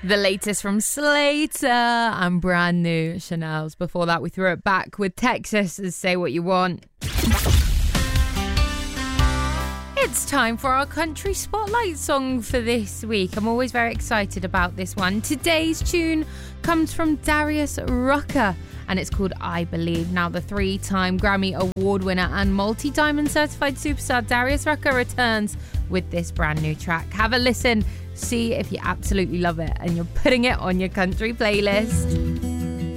The latest from Slater and brand new Chanel's. Before that, we threw it back with Texas' Say What You Want. It's time for our country spotlight song for this week. I'm always very excited about this one. Today's tune comes from Darius Rucker and it's called I Believe. Now, the 3-time Grammy Award winner and multi-diamond certified superstar Darius Rucker returns with this brand new track. Have a listen, see if you absolutely love it and you're putting it on your country playlist.